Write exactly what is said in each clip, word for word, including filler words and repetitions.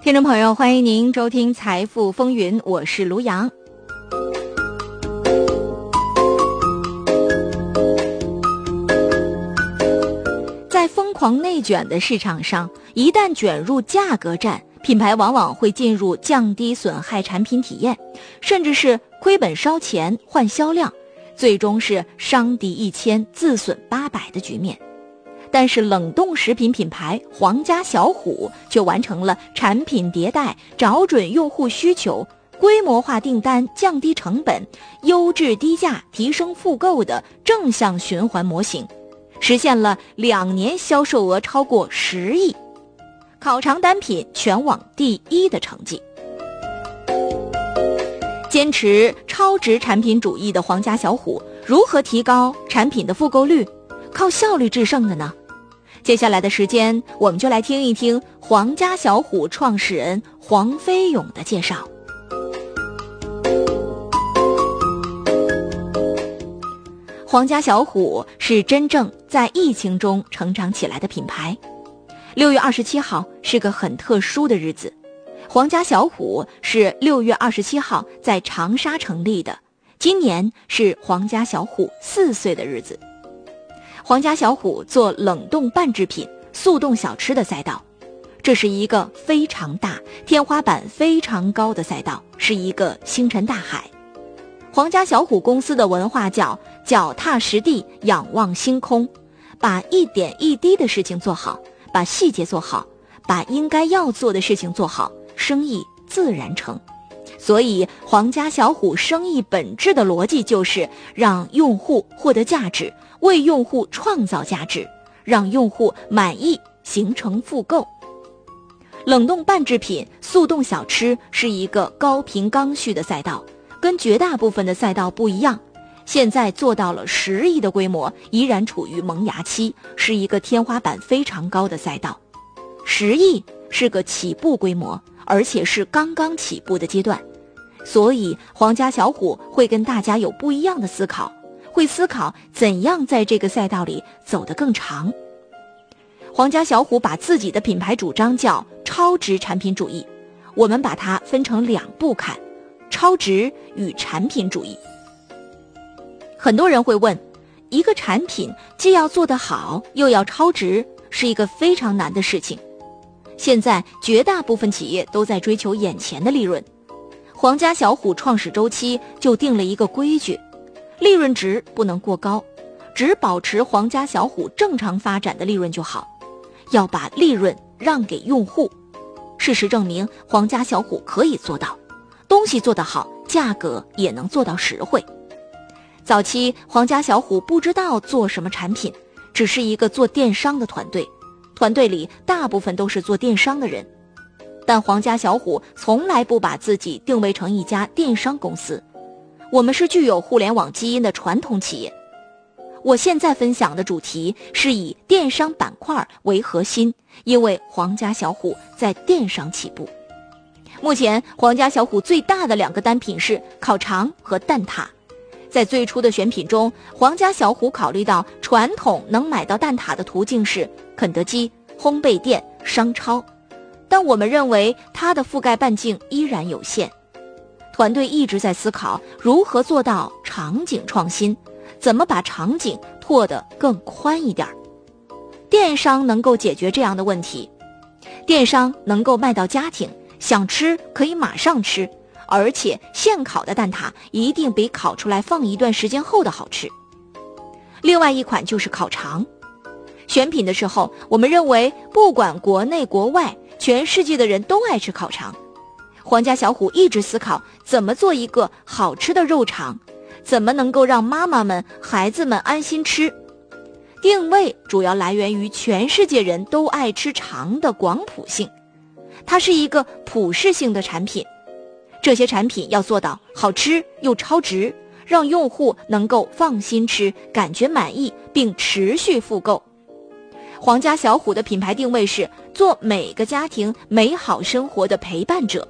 听众朋友，欢迎您收听财富风云，我是卢阳。在疯狂内卷的市场上，一旦卷入价格战，品牌往往会进入降低损害产品体验，甚至是亏本烧钱换销量，最终是伤敌一千自损八百的局面。但是冷冻食品品牌皇家小虎却完成了产品迭代、找准用户需求、规模化订单、降低成本、优质低价提升复购的正向循环模型，实现了两年销售额超过十亿，烤肠单品全网第一的成绩。坚持超值产品主义的皇家小虎如何提高产品的复购率？靠效率制胜的呢？接下来的时间，我们就来听一听皇家小虎创始人黄飞勇的介绍。皇家小虎是真正在疫情中成长起来的品牌。六月二十七号是个很特殊的日子，皇家小虎是六月二十七号在长沙成立的，今年是皇家小虎四岁的日子。皇家小虎做冷冻半制品、速冻小吃的赛道，这是一个非常大、天花板非常高的赛道，是一个星辰大海。皇家小虎公司的文化叫脚踏实地，仰望星空，把一点一滴的事情做好，把细节做好，把应该要做的事情做好，生意自然成。所以皇家小虎生意本质的逻辑就是让用户获得价值，为用户创造价值，让用户满意，形成复购。冷冻半制品、速冻小吃是一个高频刚需的赛道，跟绝大部分的赛道不一样，现在做到了十亿的规模，依然处于萌芽期，是一个天花板非常高的赛道。十亿是个起步规模，而且是刚刚起步的阶段，所以皇家小虎会跟大家有不一样的思考，会思考怎样在这个赛道里走得更长。皇家小虎把自己的品牌主张叫超值产品主义，我们把它分成两步看，超值与产品主义。很多人会问，一个产品既要做得好，又要超值，是一个非常难的事情。现在绝大部分企业都在追求眼前的利润，皇家小虎创始周期就定了一个规矩，利润值不能过高，只保持皇家小虎正常发展的利润就好，要把利润让给用户。事实证明，皇家小虎可以做到，东西做得好，价格也能做到实惠。早期皇家小虎不知道做什么产品，只是一个做电商的团队，团队里大部分都是做电商的人，但皇家小虎从来不把自己定位成一家电商公司，我们是具有互联网基因的传统企业。我现在分享的主题是以电商板块为核心，因为皇家小虎在电商起步。目前皇家小虎最大的两个单品是烤肠和蛋挞。在最初的选品中，皇家小虎考虑到传统能买到蛋挞的途径是肯德基、烘焙店、商超，但我们认为它的覆盖半径依然有限。团队一直在思考如何做到场景创新，怎么把场景拓得更宽一点。电商能够解决这样的问题，电商能够卖到家庭，想吃可以马上吃，而且现烤的蛋挞一定比烤出来放一段时间后的好吃。另外一款就是烤肠。选品的时候，我们认为不管国内国外，全世界的人都爱吃烤肠。皇家小虎一直思考怎么做一个好吃的肉肠，怎么能够让妈妈们、孩子们安心吃。定位主要来源于全世界人都爱吃肠的广谱性，它是一个普适性的产品。这些产品要做到好吃又超值，让用户能够放心吃，感觉满意，并持续复购。皇家小虎的品牌定位是做每个家庭美好生活的陪伴者。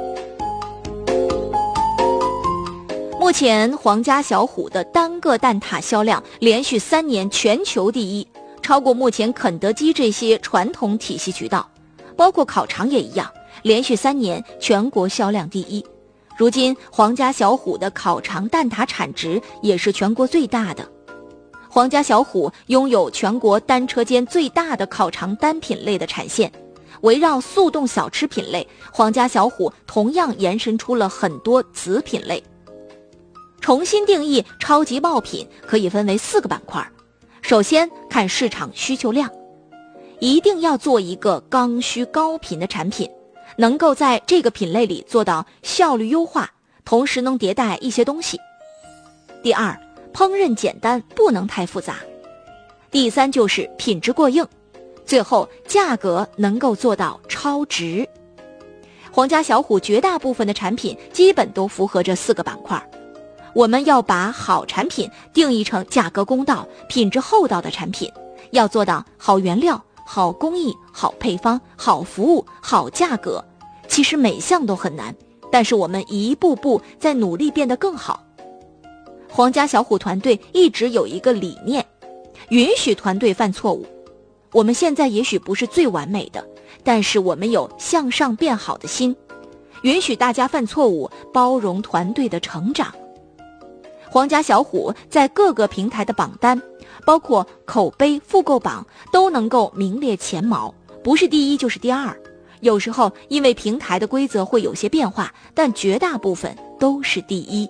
目前皇家小虎的单个蛋挞销量连续三年全球第一，超过目前肯德基这些传统体系渠道，包括烤肠也一样， 连续三年全国销量第一。如今皇家小虎的烤肠蛋挞产值也是全国最大的。皇家小虎拥有全国单车间最大的烤肠单品类的产线，围绕速冻小吃品类，皇家小虎同样延伸出了很多子品类。重新定义超级爆品可以分为四个板块。首先看市场需求量，一定要做一个刚需高频的产品，能够在这个品类里做到效率优化，同时能迭代一些东西。第二，烹饪简单，不能太复杂。第三就是品质过硬，最后价格能够做到超值。皇家小虎绝大部分的产品基本都符合这四个板块。我们要把好产品定义成价格公道、品质厚道的产品，要做到好原料、好工艺、好配方、好服务、好价格。其实每项都很难，但是我们一步步在努力变得更好。皇家小虎团队一直有一个理念，允许团队犯错误。我们现在也许不是最完美的，但是我们有向上变好的心，允许大家犯错误，包容团队的成长。皇家小虎在各个平台的榜单，包括口碑、复购榜，都能够名列前茅，不是第一就是第二。有时候因为平台的规则会有些变化，但绝大部分都是第一。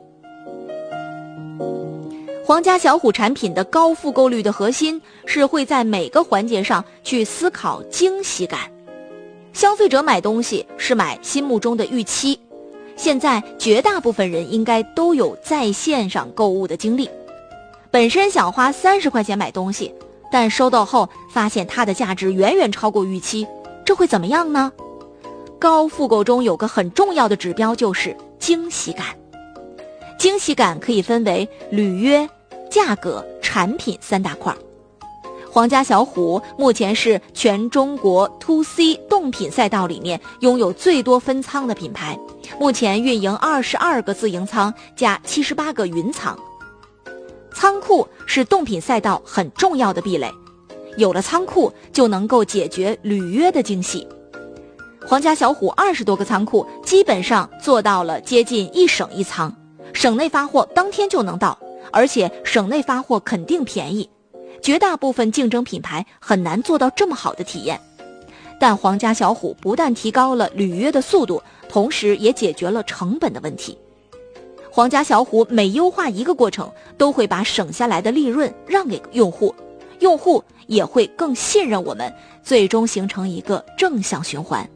皇家小虎产品的高复购率的核心是会在每个环节上去思考惊喜感。消费者买东西是买心目中的预期，现在绝大部分人应该都有在线上购物的经历。本身想花三十块钱买东西，但收到后发现它的价值远远超过预期，这会怎么样呢？高复购中有个很重要的指标，就是惊喜感。惊喜感可以分为履约、价格、产品三大块。皇家小虎目前是全中国 to C 冻品赛道里面拥有最多分仓的品牌，目前运营二十二个自营仓加七十八个云仓。仓库是冻品赛道很重要的壁垒，有了仓库就能够解决履约的惊喜。皇家小虎二十多个仓库基本上做到了接近一省一仓，省内发货当天就能到，而且省内发货肯定便宜。绝大部分竞争品牌很难做到这么好的体验，但皇家小虎不但提高了履约的速度，同时也解决了成本的问题。皇家小虎每优化一个过程，都会把省下来的利润让给用户，用户也会更信任我们，最终形成一个正向循环。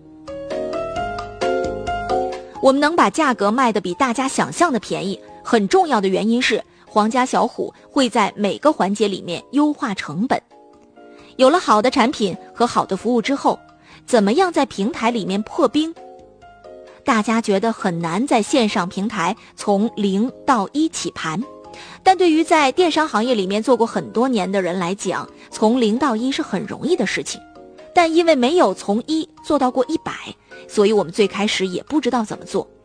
我们能把价格卖得比大家想象的便宜，很重要的原因是皇家小虎会在每个环节里面优化成本。有了好的产品和好的服务之后，怎么样在平台里面破冰？大家觉得很难在线上平台从零到一起盘，但对于在电商行业里面做过很多年的人来讲，从零到一是很容易的事情。但因为没有从一做到过一百，所以我们最开始也不知道怎么做。